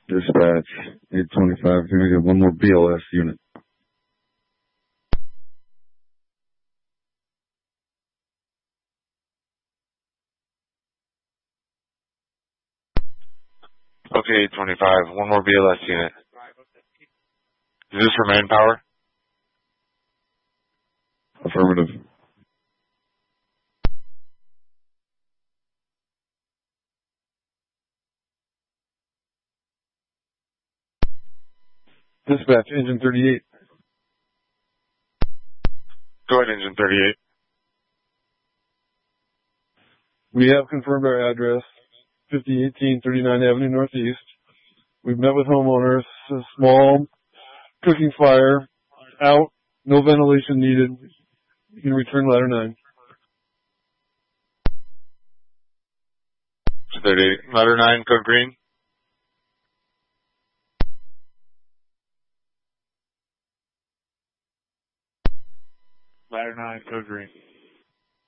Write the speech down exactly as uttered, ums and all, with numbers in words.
Dispatch, eight twenty-five, can we get one more B L S unit? Okay, eight twenty-five, one more B L S unit. Is this for manpower? Affirmative. Dispatch, engine thirty-eight. Go ahead, engine thirty-eight. We have confirmed our address, fifty eighteen thirty-nine Avenue Northeast. We've met with homeowners, a small cooking fire, out, no ventilation needed. You can return ladder nine. thirty-eight, ladder nine, code green. Ladder nine, code green.